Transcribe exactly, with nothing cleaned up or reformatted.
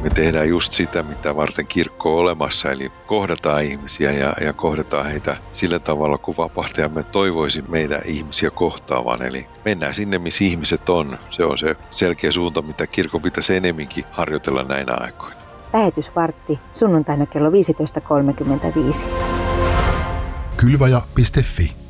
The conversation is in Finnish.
me tehdään just sitä, mitä varten kirkko on olemassa, eli kohdataan ihmisiä ja, ja kohdataan heitä sillä tavalla, kun vapahtajamme toivoisi meitä ihmisiä kohtaavan. Eli mennään sinne, missä ihmiset on. Se on se selkeä suunta, mitä kirkon pitäisi enemminkin harjoitella näinä aikoina. Lähetysvartti sunnuntaina kello viisitoista kolmekymmentäviisi. Kylvaja piste fi